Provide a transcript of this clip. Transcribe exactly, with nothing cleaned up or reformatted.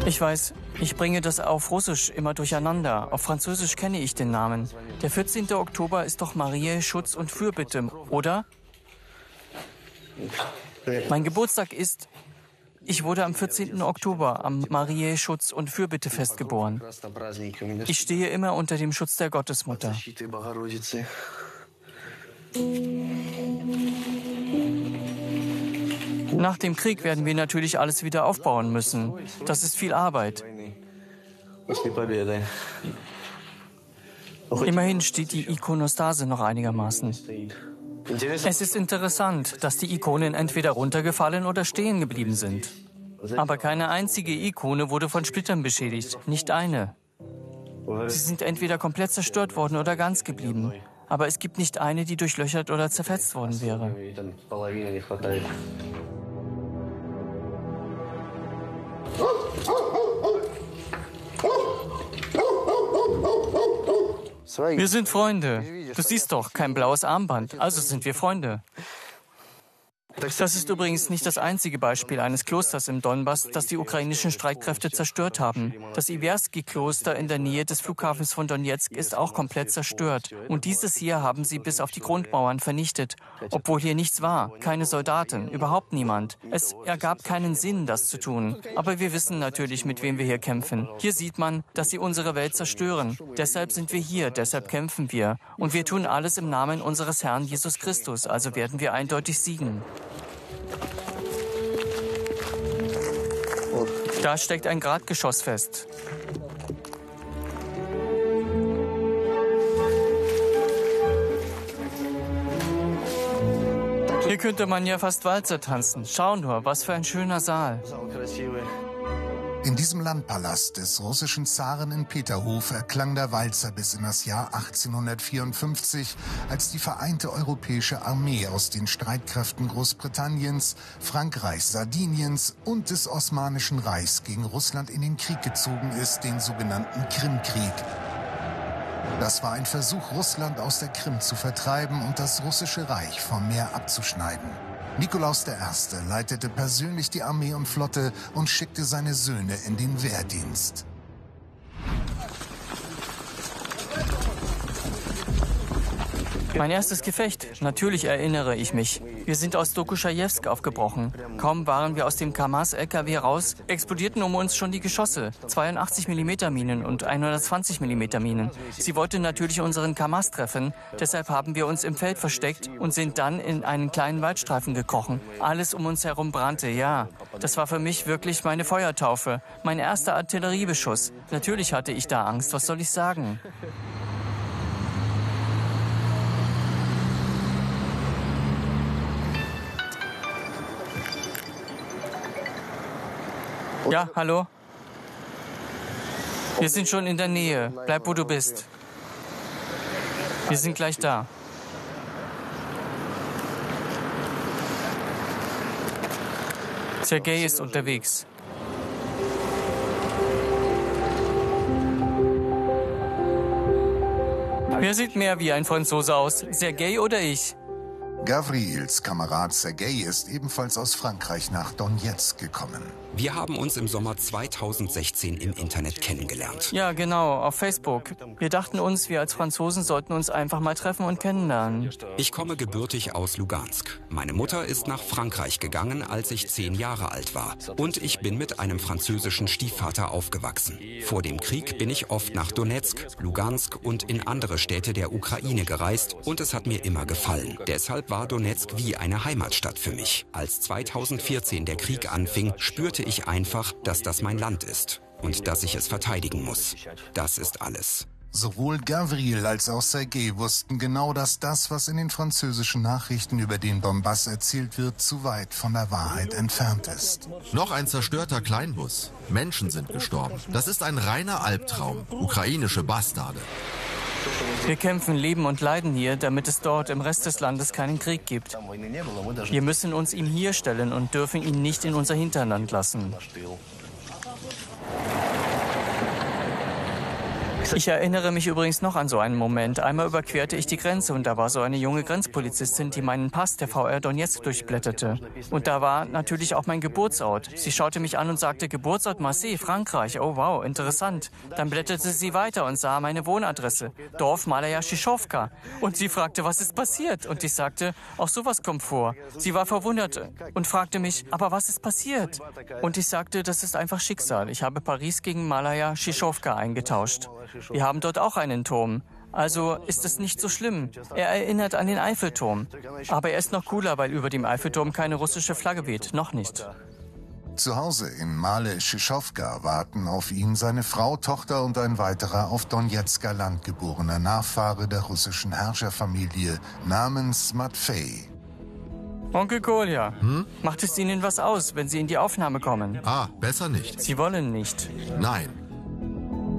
Ich weiß, ich bringe das auf Russisch immer durcheinander. Auf Französisch kenne ich den Namen. Der vierzehnte Oktober ist doch Mariä Schutz und Fürbitte, oder? Mein Geburtstag ist... Ich wurde am vierzehnten Oktober am Mariä Schutz und Fürbittefest geboren. Ich stehe immer unter dem Schutz der Gottesmutter. Nach dem Krieg werden wir natürlich alles wieder aufbauen müssen. Das ist viel Arbeit. Immerhin steht die Ikonostase noch einigermaßen. Es ist interessant, dass die Ikonen entweder runtergefallen oder stehen geblieben sind. Aber keine einzige Ikone wurde von Splittern beschädigt, nicht eine. Sie sind entweder komplett zerstört worden oder ganz geblieben. Aber es gibt nicht eine, die durchlöchert oder zerfetzt worden wäre. Wir sind Freunde. Du siehst doch, kein blaues Armband, also sind wir Freunde. Das ist übrigens nicht das einzige Beispiel eines Klosters im Donbass, das die ukrainischen Streitkräfte zerstört haben. Das Iwerski-Kloster in der Nähe des Flughafens von Donezk ist auch komplett zerstört. Und dieses hier haben sie bis auf die Grundmauern vernichtet. Obwohl hier nichts war, keine Soldaten, überhaupt niemand. Es ergab keinen Sinn, das zu tun. Aber wir wissen natürlich, mit wem wir hier kämpfen. Hier sieht man, dass sie unsere Welt zerstören. Deshalb sind wir hier, deshalb kämpfen wir. Und wir tun alles im Namen unseres Herrn Jesus Christus, also werden wir eindeutig siegen. Da steckt ein Gradgeschoss fest. Hier könnte man ja fast Walzer tanzen. Schau nur, was für ein schöner Saal. In diesem Landpalast des russischen Zaren in Peterhof erklang der Walzer bis in das Jahr achtzehnhundertvierundfünfzig, als die vereinte europäische Armee aus den Streitkräften Großbritanniens, Frankreichs, Sardiniens und des Osmanischen Reichs gegen Russland in den Krieg gezogen ist, den sogenannten Krimkrieg. Das war ein Versuch, Russland aus der Krim zu vertreiben und das russische Reich vom Meer abzuschneiden. Nikolaus der Erste leitete persönlich die Armee und Flotte und schickte seine Söhne in den Wehrdienst. Mein erstes Gefecht. Natürlich erinnere ich mich. Wir sind aus Dokuschajewsk aufgebrochen. Kaum waren wir aus dem Kamaz-L K W raus, explodierten um uns schon die Geschosse. zweiundachtzig Millimeter Minen und hundertzwanzig Millimeter Minen. Sie wollten natürlich unseren Kamaz treffen. Deshalb haben wir uns im Feld versteckt und sind dann in einen kleinen Waldstreifen gekrochen. Alles um uns herum brannte, ja. Das war für mich wirklich meine Feuertaufe. Mein erster Artilleriebeschuss. Natürlich hatte ich da Angst. Was soll ich sagen? Ja, hallo? Wir sind schon in der Nähe. Bleib, wo du bist. Wir sind gleich da. Sergei ist unterwegs. Wer sieht mehr wie ein Franzose aus? Sergei oder ich? Gavrils Kamerad Sergei ist ebenfalls aus Frankreich nach Donezk gekommen. Wir haben uns im Sommer zweitausendsechzehn im Internet kennengelernt. Ja, genau, auf Facebook. Wir dachten uns, wir als Franzosen sollten uns einfach mal treffen und kennenlernen. Ich komme gebürtig aus Lugansk. Meine Mutter ist nach Frankreich gegangen, als ich zehn Jahre alt war. Und ich bin mit einem französischen Stiefvater aufgewachsen. Vor dem Krieg bin ich oft nach Donezk, Lugansk und in andere Städte der Ukraine gereist und es hat mir immer gefallen. Deshalb war Donezk wie eine Heimatstadt für mich. Als zweitausendvierzehn der Krieg anfing, spürte ich einfach, dass das mein Land ist und dass ich es verteidigen muss. Das ist alles. Sowohl Gavril als auch Sergei wussten genau, dass das, was in den französischen Nachrichten über den Donbass erzählt wird, zu weit von der Wahrheit entfernt ist. Noch ein zerstörter Kleinbus. Menschen sind gestorben. Das ist ein reiner Albtraum. Ukrainische Bastarde. Wir kämpfen, leben und leiden hier, damit es dort im Rest des Landes keinen Krieg gibt. Wir müssen uns ihm hier stellen und dürfen ihn nicht in unser Hinterland lassen. Ich erinnere mich übrigens noch an so einen Moment. Einmal überquerte ich die Grenze und da war so eine junge Grenzpolizistin, die meinen Pass der V R Donetsk durchblätterte. Und da war natürlich auch mein Geburtsort. Sie schaute mich an und sagte, Geburtsort Marseille, Frankreich. Oh wow, interessant. Dann blätterte sie weiter und sah meine Wohnadresse. Dorf Malaya Schischowka. Und sie fragte, was ist passiert? Und ich sagte, auch sowas kommt vor. Sie war verwundert und fragte mich, aber was ist passiert? Und ich sagte, das ist einfach Schicksal. Ich habe Paris gegen Malaya Schischowka eingetauscht. Wir haben dort auch einen Turm. Also ist es nicht so schlimm. Er erinnert an den Eiffelturm. Aber er ist noch cooler, weil über dem Eiffelturm keine russische Flagge weht. Noch nicht. Zu Hause in Male Schischowka warten auf ihn seine Frau, Tochter und ein weiterer auf Donetsker Land geborener Nachfahre der russischen Herrscherfamilie namens Matfei. Onkel Kolja, hm? Macht es Ihnen was aus, wenn Sie in die Aufnahme kommen? Ah, besser nicht. Sie wollen nicht. Nein.